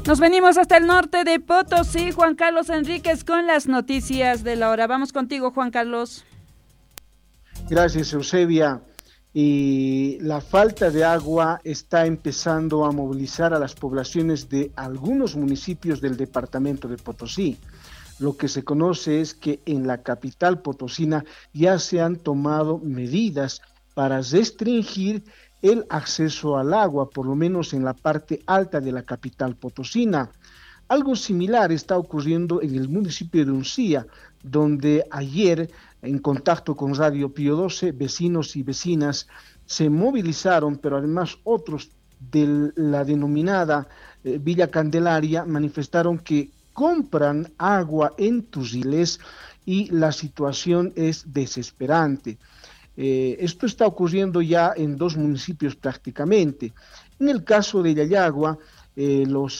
Nos venimos hasta el norte de Potosí, Juan Carlos Enríquez con las noticias de la hora. Vamos contigo, Juan Carlos. Gracias, Eusebia. Y la falta de agua está empezando a movilizar a las poblaciones de algunos municipios del departamento de Potosí. Lo que se conoce es que en la capital potosina ya se han tomado medidas para restringir el acceso al agua, por lo menos en la parte alta de la capital potosina. Algo similar está ocurriendo en el municipio de Uncía, donde ayer, en contacto con Radio Pío 12, vecinos y vecinas se movilizaron, pero además otros de la denominada Villa Candelaria manifestaron que compran agua en Tuziles y la situación es desesperante. Esto está ocurriendo ya en 2 municipios prácticamente. En el caso de Yayagua, los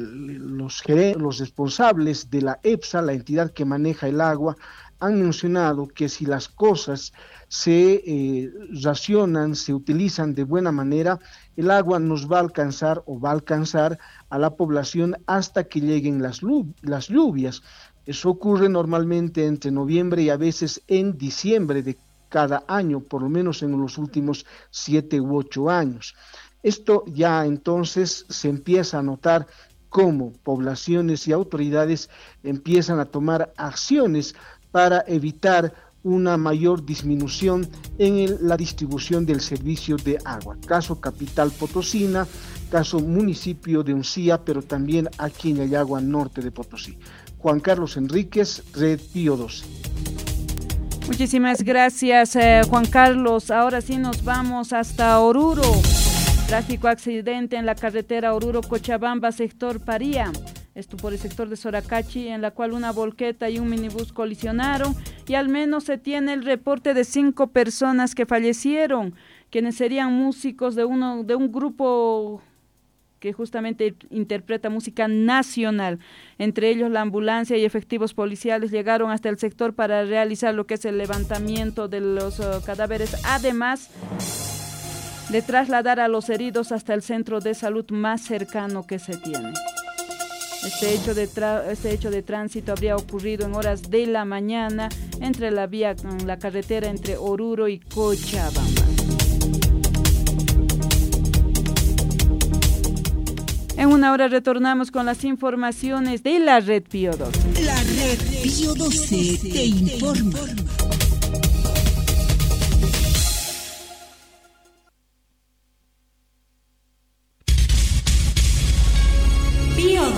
responsables de la EPSA, la entidad que maneja el agua, han mencionado que si las cosas se racionan, se utilizan de buena manera, el agua nos va a alcanzar o va a alcanzar a la población hasta que lleguen las lluvias. Eso ocurre normalmente entre noviembre y a veces en diciembre de cada año, por lo menos en los últimos 7 u 8 años. Esto ya entonces se empieza a notar cómo poblaciones y autoridades empiezan a tomar acciones para evitar una mayor disminución en la distribución del servicio de agua. Caso Capital Potosina, caso municipio de Uncía, pero también aquí en Yayagua, norte de Potosí. Juan Carlos Enríquez, Red Pío 12. Muchísimas gracias, Juan Carlos. Ahora sí nos vamos hasta Oruro. Trágico accidente en la carretera Oruro-Cochabamba, sector Paría. Esto por el sector de Soracachi, en la cual una volqueta y un minibús colisionaron y al menos se tiene el reporte de 5 personas que fallecieron, quienes serían músicos de un grupo que justamente interpreta música nacional. Entre ellos la ambulancia y efectivos policiales llegaron hasta el sector para realizar lo que es el levantamiento de los cadáveres, además de trasladar a los heridos hasta el centro de salud más cercano que se tiene. Este hecho de tránsito habría ocurrido en horas de la mañana entre la carretera entre Oruro y Cochabamba. En una hora retornamos con las informaciones de la Red Pío 12. La Red Pío 12 te informa.